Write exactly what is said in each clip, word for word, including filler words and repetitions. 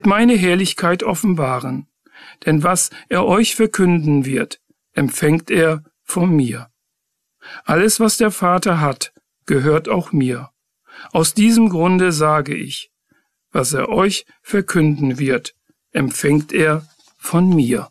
meine Herrlichkeit offenbaren. Denn was er euch verkünden wird, empfängt er von mir. Alles, was der Vater hat, gehört auch mir. Aus diesem Grunde sage ich, was er euch verkünden wird, empfängt er von mir.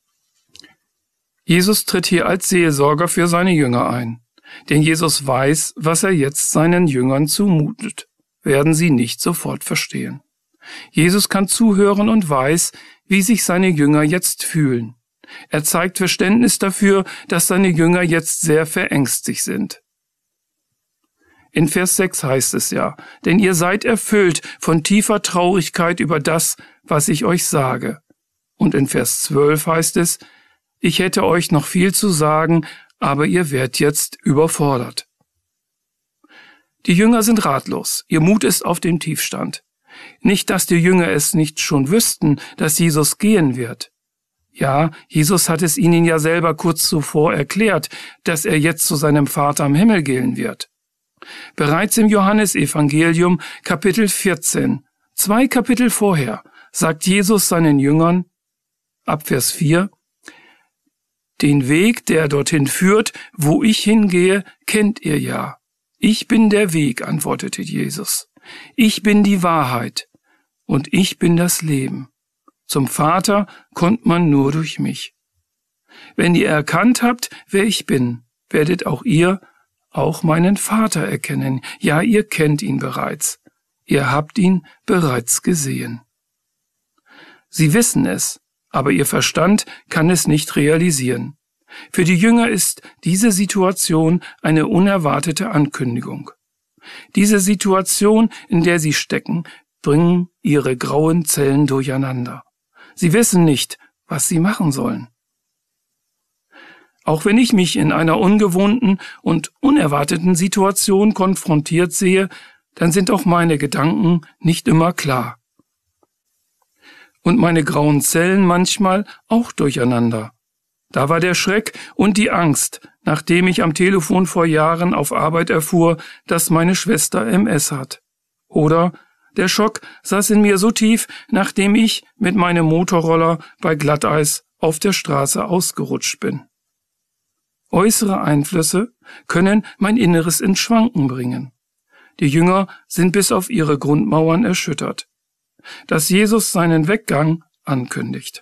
Jesus tritt hier als Seelsorger für seine Jünger ein. Denn Jesus weiß, was er jetzt seinen Jüngern zumutet, werden sie nicht sofort verstehen. Jesus kann zuhören und weiß, wie sich seine Jünger jetzt fühlen. Er zeigt Verständnis dafür, dass seine Jünger jetzt sehr verängstigt sind. In Vers sechs heißt es ja, denn ihr seid erfüllt von tiefer Traurigkeit über das, was ich euch sage. Und in Vers zwölf heißt es, ich hätte euch noch viel zu sagen, aber ihr werdet jetzt überfordert. Die Jünger sind ratlos, ihr Mut ist auf dem Tiefstand. Nicht, dass die Jünger es nicht schon wüssten, dass Jesus gehen wird. Ja, Jesus hat es ihnen ja selber kurz zuvor erklärt, dass er jetzt zu seinem Vater am Himmel gehen wird. Bereits im Johannesevangelium Kapitel vierzehn, zwei Kapitel vorher, sagt Jesus seinen Jüngern, ab Vers vier, den Weg, der dorthin führt, wo ich hingehe, kennt ihr ja. Ich bin der Weg, antwortete Jesus. Ich bin die Wahrheit und ich bin das Leben. Zum Vater kommt man nur durch mich. Wenn ihr erkannt habt, wer ich bin, werdet auch ihr auch meinen Vater erkennen. Ja, ihr kennt ihn bereits. Ihr habt ihn bereits gesehen. Sie wissen es, aber ihr Verstand kann es nicht realisieren. Für die Jünger ist diese Situation eine unerwartete Ankündigung. Diese Situation, in der sie stecken, bringen ihre grauen Zellen durcheinander. Sie wissen nicht, was sie machen sollen. Auch wenn ich mich in einer ungewohnten und unerwarteten Situation konfrontiert sehe, dann sind auch meine Gedanken nicht immer klar. Und meine grauen Zellen manchmal auch durcheinander. Da war der Schreck und die Angst, nachdem ich am Telefon vor Jahren auf Arbeit erfuhr, dass meine Schwester M S hat. Oder der Schock saß in mir so tief, nachdem ich mit meinem Motorroller bei Glatteis auf der Straße ausgerutscht bin. Äußere Einflüsse können mein Inneres ins Schwanken bringen. Die Jünger sind bis auf ihre Grundmauern erschüttert, dass Jesus seinen Weggang ankündigt.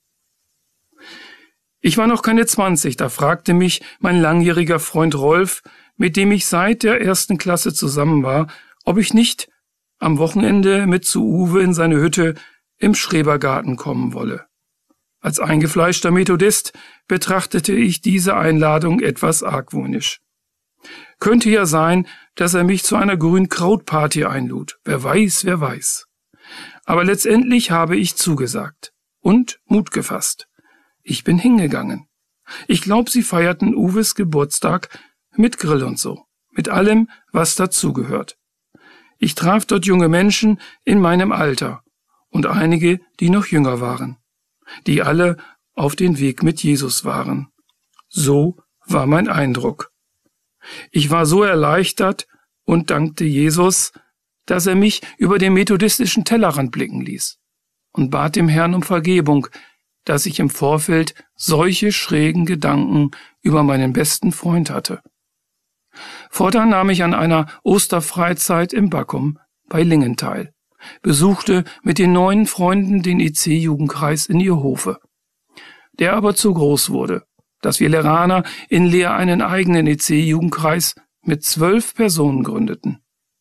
Ich war noch keine zwanzig, da fragte mich mein langjähriger Freund Rolf, mit dem ich seit der ersten Klasse zusammen war, ob ich nicht am Wochenende mit zu Uwe in seine Hütte im Schrebergarten kommen wolle. Als eingefleischter Methodist betrachtete ich diese Einladung etwas argwöhnisch. Könnte ja sein, dass er mich zu einer Grünkrautparty einlud. Wer weiß, wer weiß. Aber letztendlich habe ich zugesagt und Mut gefasst. Ich bin hingegangen. Ich glaube, sie feierten Uwes Geburtstag mit Grill und so, mit allem, was dazugehört. Ich traf dort junge Menschen in meinem Alter und einige, die noch jünger waren, die alle auf den Weg mit Jesus waren. So war mein Eindruck. Ich war so erleichtert und dankte Jesus, dass er mich über den methodistischen Tellerrand blicken ließ und bat dem Herrn um Vergebung, dass ich im Vorfeld solche schrägen Gedanken über meinen besten Freund hatte. Fortan nahm ich an einer Osterfreizeit im Backum bei Lingen teil, besuchte mit den neuen Freunden den I C-Jugendkreis in Ierhofe, der aber zu groß wurde, dass wir Leraner in Leer einen eigenen I C-Jugendkreis mit zwölf Personen gründeten.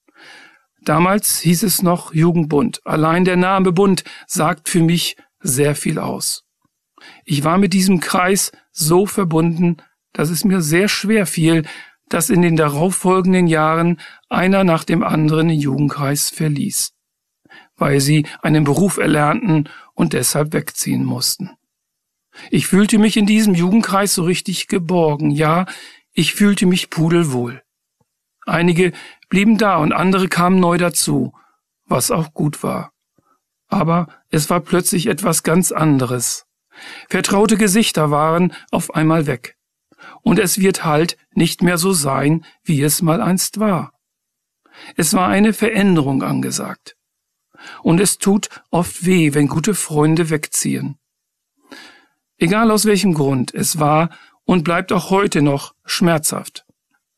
Damals hieß es noch Jugendbund. Allein der Name Bund sagt für mich sehr viel aus. Ich war mit diesem Kreis so verbunden, dass es mir sehr schwer fiel, dass in den darauffolgenden Jahren einer nach dem anderen den Jugendkreis verließ, weil sie einen Beruf erlernten und deshalb wegziehen mussten. Ich fühlte mich in diesem Jugendkreis so richtig geborgen, ja, ich fühlte mich pudelwohl. Einige blieben da und andere kamen neu dazu, was auch gut war. Aber es war plötzlich etwas ganz anderes. Vertraute Gesichter waren auf einmal weg. Und es wird halt nicht mehr so sein, wie es mal einst war. Es war eine Veränderung angesagt. Und es tut oft weh, wenn gute Freunde wegziehen. Egal aus welchem Grund, es war und bleibt auch heute noch schmerzhaft.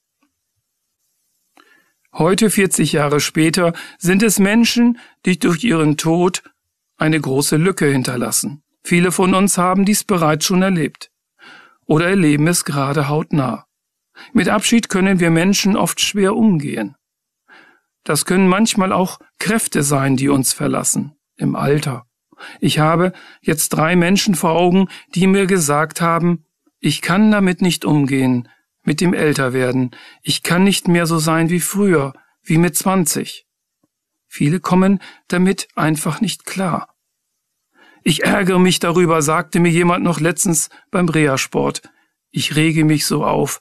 Heute, vierzig Jahre später, sind es Menschen, die durch ihren Tod eine große Lücke hinterlassen. Viele von uns haben dies bereits schon erlebt oder erleben es gerade hautnah. Mit Abschied können wir Menschen oft schwer umgehen. Das können manchmal auch Kräfte sein, die uns verlassen, im Alter. Ich habe jetzt drei Menschen vor Augen, die mir gesagt haben, ich kann damit nicht umgehen, mit dem Älterwerden. Ich kann nicht mehr so sein wie früher, wie mit zwanzig. Viele kommen damit einfach nicht klar. Ich ärgere mich darüber, sagte mir jemand noch letztens beim Reha-Sport. Ich rege mich so auf.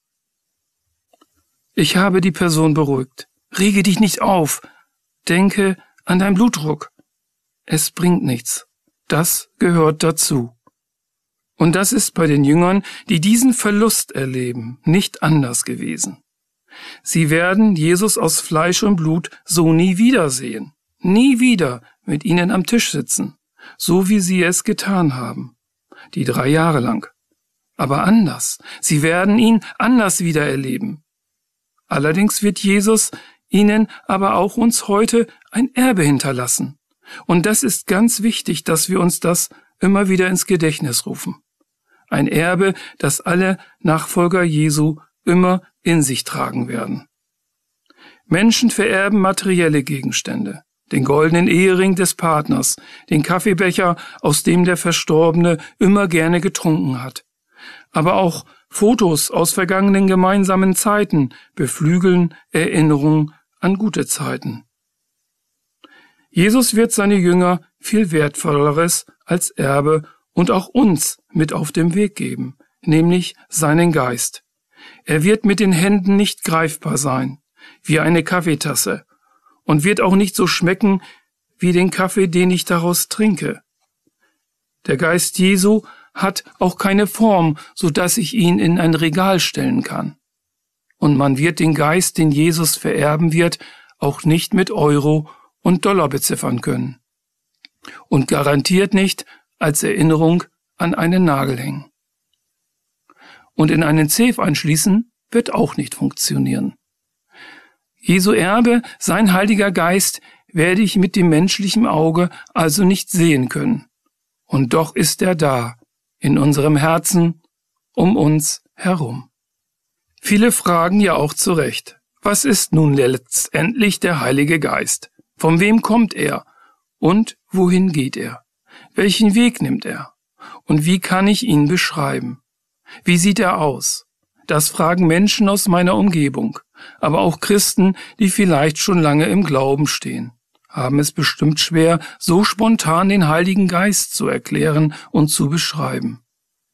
Ich habe die Person beruhigt. Rege dich nicht auf. Denke an deinen Blutdruck. Es bringt nichts. Das gehört dazu. Und das ist bei den Jüngern, die diesen Verlust erleben, nicht anders gewesen. Sie werden Jesus aus Fleisch und Blut so nie wiedersehen, nie wieder mit ihnen am Tisch sitzen, so wie sie es getan haben, die drei Jahre lang. Aber anders, sie werden ihn anders wieder erleben. Allerdings wird Jesus ihnen aber auch uns heute ein Erbe hinterlassen. Und das ist ganz wichtig, dass wir uns das immer wieder ins Gedächtnis rufen. Ein Erbe, das alle Nachfolger Jesu immer in sich tragen werden. Menschen vererben materielle Gegenstände, den goldenen Ehering des Partners, den Kaffeebecher, aus dem der Verstorbene immer gerne getrunken hat. Aber auch Fotos aus vergangenen gemeinsamen Zeiten beflügeln Erinnerungen an gute Zeiten. Jesus wird seine Jünger viel Wertvolleres als Erbe und auch uns mit auf den Weg geben, nämlich seinen Geist. Er wird mit den Händen nicht greifbar sein, wie eine Kaffeetasse, und wird auch nicht so schmecken wie den Kaffee, den ich daraus trinke. Der Geist Jesu hat auch keine Form, so dass ich ihn in ein Regal stellen kann. Und man wird den Geist, den Jesus vererben wird, auch nicht mit Euro und Dollar beziffern können. Und garantiert nicht als Erinnerung an einen Nagel hängen. Und in einen Safe einschließen wird auch nicht funktionieren. Jesu Erbe, sein Heiliger Geist, werde ich mit dem menschlichen Auge also nicht sehen können. Und doch ist er da, in unserem Herzen, um uns herum. Viele fragen ja auch zu Recht, was ist nun letztendlich der Heilige Geist? Von wem kommt er? Und wohin geht er? Welchen Weg nimmt er? Und wie kann ich ihn beschreiben? Wie sieht er aus? Das fragen Menschen aus meiner Umgebung, aber auch Christen, die vielleicht schon lange im Glauben stehen, haben es bestimmt schwer, so spontan den Heiligen Geist zu erklären und zu beschreiben.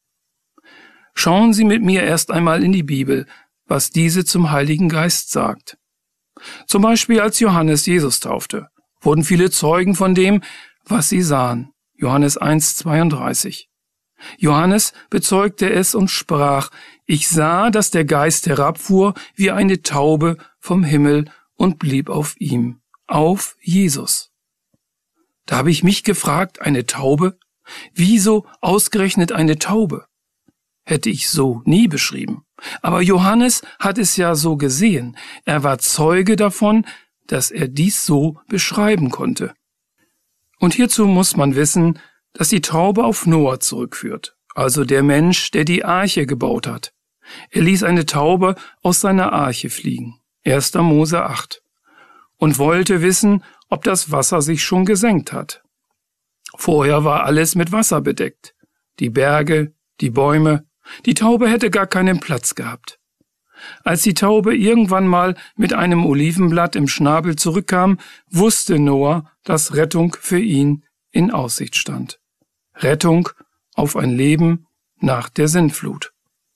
Schauen Sie mit mir erst einmal in die Bibel, was diese zum Heiligen Geist sagt. Zum Beispiel als Johannes Jesus taufte, wurden viele Zeugen von dem, was sie sahen. Johannes eins zweiunddreißig. Johannes bezeugte es und sprach, ich sah, dass der Geist herabfuhr wie eine Taube vom Himmel und blieb auf ihm, auf Jesus. Da habe ich mich gefragt, eine Taube? Wieso ausgerechnet eine Taube? Hätte ich so nie beschrieben. Aber Johannes hat es ja so gesehen. Er war Zeuge davon, dass er dies so beschreiben konnte. Und hierzu muss man wissen, dass die Taube auf Noah zurückführt, also der Mensch, der die Arche gebaut hat. Er ließ eine Taube aus seiner Arche fliegen, erster Mose acht, und wollte wissen, ob das Wasser sich schon gesenkt hat. Vorher war alles mit Wasser bedeckt, die Berge, die Bäume, die Taube hätte gar keinen Platz gehabt. Als die Taube irgendwann mal mit einem Olivenblatt im Schnabel zurückkam, wusste Noah, dass Rettung für ihn in Aussicht stand. Rettung auf ein Leben nach der Sintflut.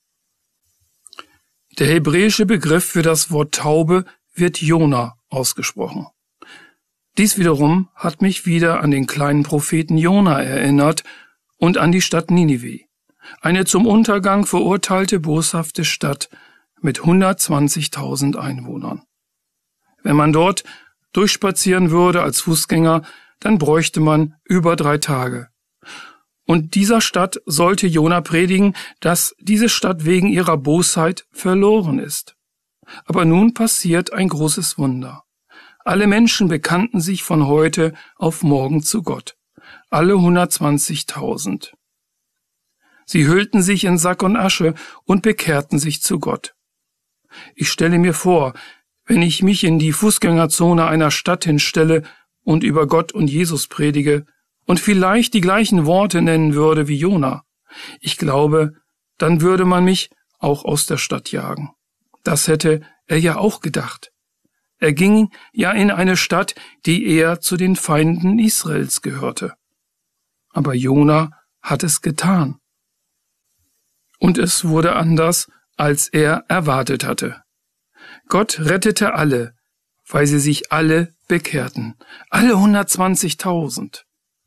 Der hebräische Begriff für das Wort Taube wird Jona ausgesprochen. Dies wiederum hat mich wieder an den kleinen Propheten Jona erinnert und an die Stadt Ninive, eine zum Untergang verurteilte boshafte Stadt mit hundertzwanzigtausend Einwohnern. Wenn man dort durchspazieren würde als Fußgänger, dann bräuchte man über drei Tage. Und dieser Stadt sollte Jona predigen, dass diese Stadt wegen ihrer Bosheit verloren ist. Aber nun passiert ein großes Wunder. Alle Menschen bekannten sich von heute auf morgen zu Gott. Alle hundertzwanzigtausend. Sie hüllten sich in Sack und Asche und bekehrten sich zu Gott. Ich stelle mir vor, wenn ich mich in die Fußgängerzone einer Stadt hinstelle und über Gott und Jesus predige und vielleicht die gleichen Worte nennen würde wie Jona. Ich glaube, dann würde man mich auch aus der Stadt jagen. Das hätte er ja auch gedacht. Er ging ja in eine Stadt, die eher zu den Feinden Israels gehörte. Aber Jona hat es getan. Und es wurde anders, als er erwartet hatte. Gott rettete alle, weil sie sich alle bekehrten. Alle hundertzwanzigtausend.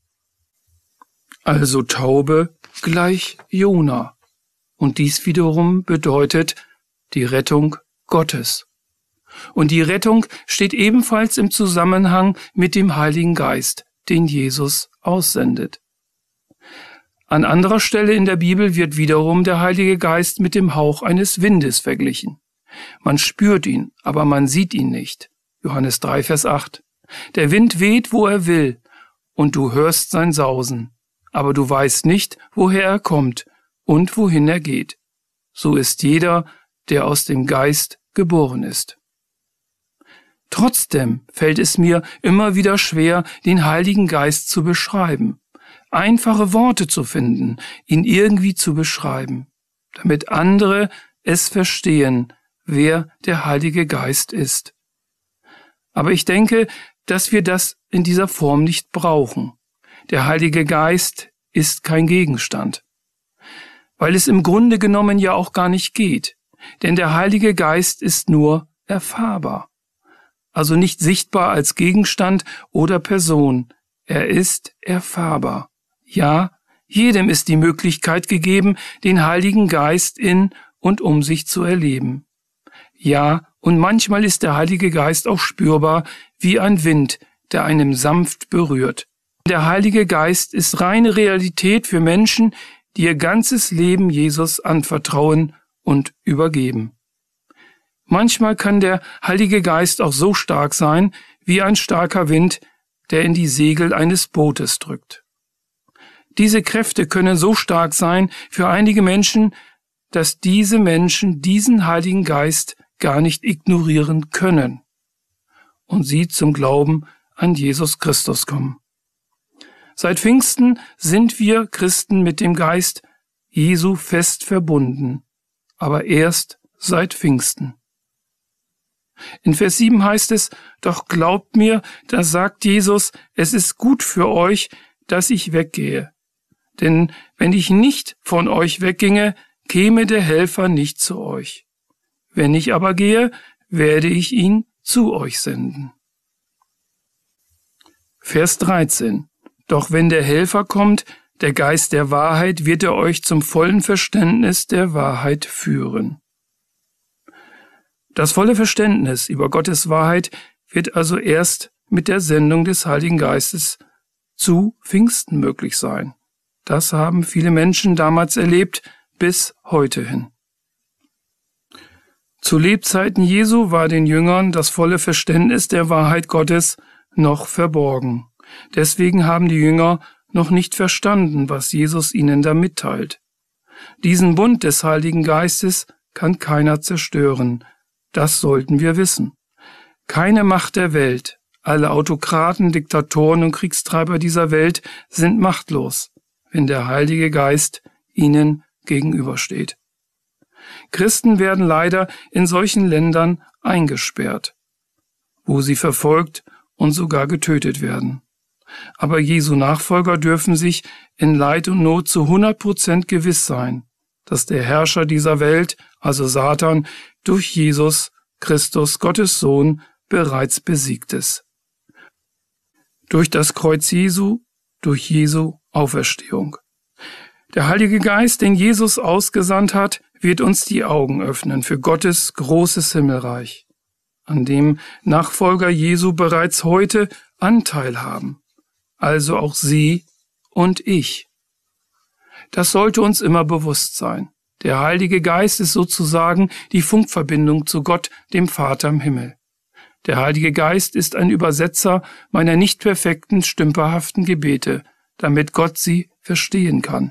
Also Taube gleich Jona. Und dies wiederum bedeutet die Rettung Gottes. Und die Rettung steht ebenfalls im Zusammenhang mit dem Heiligen Geist, den Jesus aussendet. An anderer Stelle in der Bibel wird wiederum der Heilige Geist mit dem Hauch eines Windes verglichen. Man spürt ihn, aber man sieht ihn nicht. Johannes drei, Vers acht. Der Wind weht, wo er will, und du hörst sein Sausen, aber du weißt nicht, woher er kommt und wohin er geht. So ist jeder, der aus dem Geist geboren ist. Trotzdem fällt es mir immer wieder schwer, den Heiligen Geist zu beschreiben, einfache Worte zu finden, ihn irgendwie zu beschreiben, damit andere es verstehen, wer der Heilige Geist ist. Aber ich denke, dass wir das in dieser Form nicht brauchen. Der Heilige Geist ist kein Gegenstand, weil es im Grunde genommen ja auch gar nicht geht, denn der Heilige Geist ist nur erfahrbar, also nicht sichtbar als Gegenstand oder Person, er ist erfahrbar. Ja, jedem ist die Möglichkeit gegeben, den Heiligen Geist in und um sich zu erleben. Ja, und manchmal ist der Heilige Geist auch spürbar wie ein Wind, der einem sanft berührt. Der Heilige Geist ist reine Realität für Menschen, die ihr ganzes Leben Jesus anvertrauen und übergeben. Manchmal kann der Heilige Geist auch so stark sein, wie ein starker Wind, der in die Segel eines Bootes drückt. Diese Kräfte können so stark sein für einige Menschen, dass diese Menschen diesen Heiligen Geist gar nicht ignorieren können und sie zum Glauben an Jesus Christus kommen. Seit Pfingsten sind wir Christen mit dem Geist Jesu fest verbunden, aber erst seit Pfingsten. In Vers sieben heißt es, doch glaubt mir, da sagt Jesus, es ist gut für euch, dass ich weggehe. Denn wenn ich nicht von euch wegginge, käme der Helfer nicht zu euch. Wenn ich aber gehe, werde ich ihn zu euch senden. Vers dreizehn. Doch wenn der Helfer kommt, der Geist der Wahrheit, wird er euch zum vollen Verständnis der Wahrheit führen. Das volle Verständnis über Gottes Wahrheit wird also erst mit der Sendung des Heiligen Geistes zu Pfingsten möglich sein. Das haben viele Menschen damals erlebt, bis heute hin. Zu Lebzeiten Jesu war den Jüngern das volle Verständnis der Wahrheit Gottes noch verborgen. Deswegen haben die Jünger noch nicht verstanden, was Jesus ihnen da mitteilt. Diesen Bund des Heiligen Geistes kann keiner zerstören. Das sollten wir wissen. Keine Macht der Welt, alle Autokraten, Diktatoren und Kriegstreiber dieser Welt sind machtlos, wenn der Heilige Geist ihnen gegenübersteht. Christen werden leider in solchen Ländern eingesperrt, wo sie verfolgt und sogar getötet werden. Aber Jesu Nachfolger dürfen sich in Leid und Not zu hundert Prozent gewiss sein, dass der Herrscher dieser Welt, also Satan, durch Jesus Christus, Gottes Sohn, bereits besiegt ist. Durch das Kreuz Jesu, durch Jesu Auferstehung. Der Heilige Geist, den Jesus ausgesandt hat, wird uns die Augen öffnen für Gottes großes Himmelreich. an dem Nachfolger Jesu bereits heute Anteil haben, also auch Sie und ich. Das sollte uns immer bewusst sein. Der Heilige Geist ist sozusagen die Funkverbindung zu Gott, dem Vater im Himmel. Der Heilige Geist ist ein Übersetzer meiner nicht perfekten, stümperhaften Gebete, damit Gott sie verstehen kann.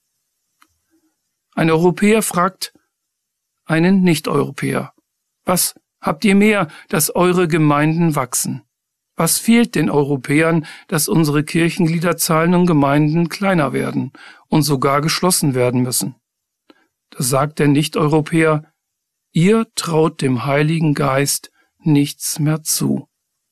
Ein Europäer fragt einen Nicht-Europäer: Was habt ihr mehr, dass eure Gemeinden wachsen? Was fehlt den Europäern, dass unsere Kirchengliederzahlen und Gemeinden kleiner werden und sogar geschlossen werden müssen? Da sagt der Nicht-Europäer: Ihr traut dem Heiligen Geist nichts mehr zu.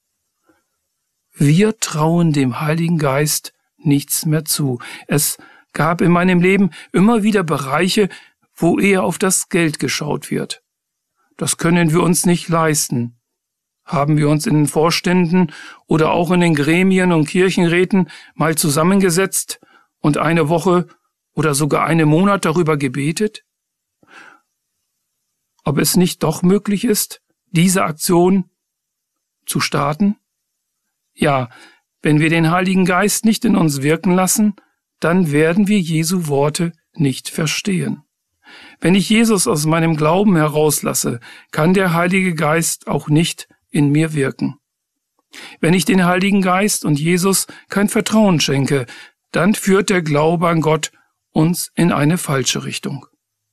Wir trauen dem Heiligen Geist nichts mehr zu. Es gab in meinem Leben immer wieder Bereiche, wo eher auf das Geld geschaut wird. Das können wir uns nicht leisten. Haben wir uns in den Vorständen oder auch in den Gremien und Kirchenräten mal zusammengesetzt und eine Woche oder sogar einen Monat darüber gebetet? Ob es nicht doch möglich ist, diese Aktion zu starten? Ja, wenn wir den Heiligen Geist nicht in uns wirken lassen, dann werden wir Jesu Worte nicht verstehen. Wenn ich Jesus aus meinem Glauben herauslasse, kann der Heilige Geist auch nicht in mir wirken. Wenn ich den Heiligen Geist und Jesus kein Vertrauen schenke, dann führt der Glaube an Gott uns in eine falsche Richtung.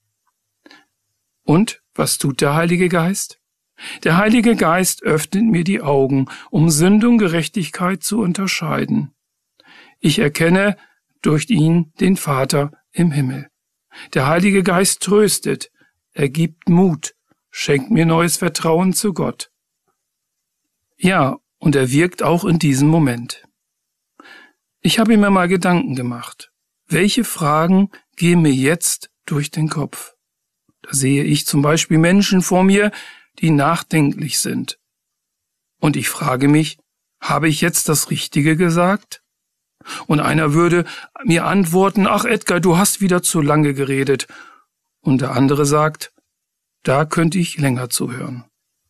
Und was tut der Heilige Geist? Der Heilige Geist öffnet mir die Augen, um Sünde und Gerechtigkeit zu unterscheiden. Ich erkenne durch ihn den Vater im Himmel. Der Heilige Geist tröstet, er gibt Mut, schenkt mir neues Vertrauen zu Gott. Ja, und er wirkt auch in diesem Moment. Ich habe mir mal Gedanken gemacht. Welche Fragen gehen mir jetzt durch den Kopf? Da sehe ich zum Beispiel Menschen vor mir, die nachdenklich sind. Und ich frage mich, habe ich jetzt das Richtige gesagt? Und einer würde mir antworten: Ach Edgar, du hast wieder zu lange geredet. Und der andere sagt: Da könnte ich länger zuhören.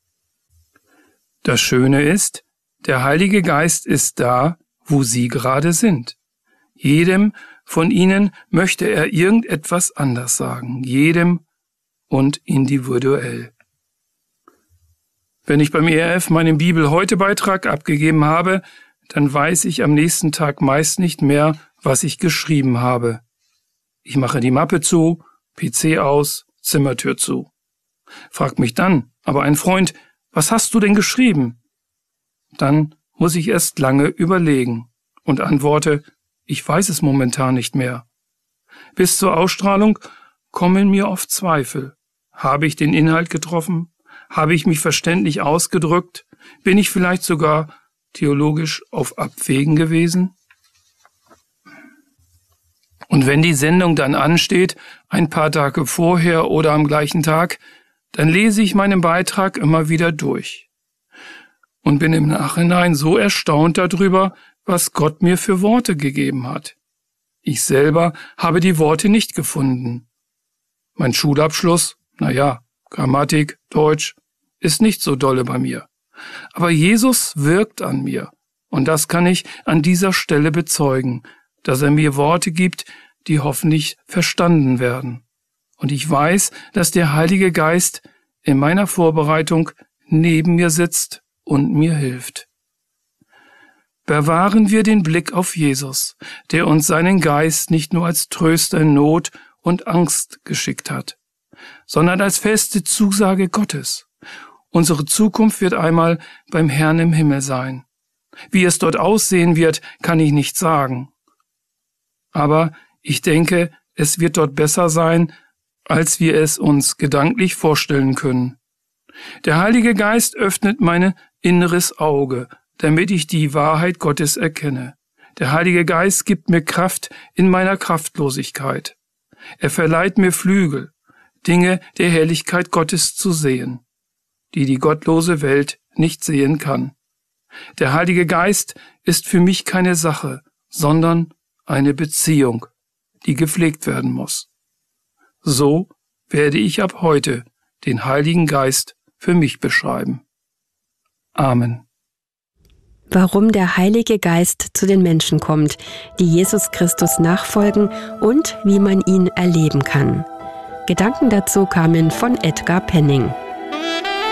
Das Schöne ist, der Heilige Geist ist da, wo Sie gerade sind. Jedem von Ihnen möchte er irgendetwas anders sagen, jedem und individuell. Wenn ich beim E R F meinen Bibel-Heute-Beitrag abgegeben habe, dann weiß ich am nächsten Tag meist nicht mehr, was ich geschrieben habe. Ich mache die Mappe zu, P C aus, Zimmertür zu. Fragt mich dann aber ein Freund: Was hast du denn geschrieben? Dann muss ich erst lange überlegen und antworte: Ich weiß es momentan nicht mehr. Bis zur Ausstrahlung kommen mir oft Zweifel. Habe ich den Inhalt getroffen? Habe ich mich verständlich ausgedrückt? Bin ich vielleicht sogar theologisch auf Abwägen gewesen? Und wenn die Sendung dann ansteht, ein paar Tage vorher oder am gleichen Tag, dann lese ich meinen Beitrag immer wieder durch und bin im Nachhinein so erstaunt darüber, was Gott mir für Worte gegeben hat. Ich selber habe die Worte nicht gefunden. Mein Schulabschluss, naja, Grammatik, Deutsch, ist nicht so dolle bei mir. Aber Jesus wirkt an mir, und das kann ich an dieser Stelle bezeugen, dass er mir Worte gibt, die hoffentlich verstanden werden. Und ich weiß, dass der Heilige Geist in meiner Vorbereitung neben mir sitzt und mir hilft. Bewahren wir den Blick auf Jesus, der uns seinen Geist nicht nur als Tröster in Not und Angst geschickt hat, sondern als feste Zusage Gottes. Unsere Zukunft wird einmal beim Herrn im Himmel sein. Wie es dort aussehen wird, kann ich nicht sagen. Aber ich denke, es wird dort besser sein, als wir es uns gedanklich vorstellen können. Der Heilige Geist öffnet mein inneres Auge, damit ich die Wahrheit Gottes erkenne. Der Heilige Geist gibt mir Kraft in meiner Kraftlosigkeit. Er verleiht mir Flügel, Dinge der Herrlichkeit Gottes zu sehen, die die gottlose Welt nicht sehen kann. Der Heilige Geist ist für mich keine Sache, sondern eine Beziehung, die gepflegt werden muss. So werde ich ab heute den Heiligen Geist für mich beschreiben. Amen. Warum der Heilige Geist zu den Menschen kommt, die Jesus Christus nachfolgen und wie man ihn erleben kann. Gedanken dazu kamen von Edgar Penning.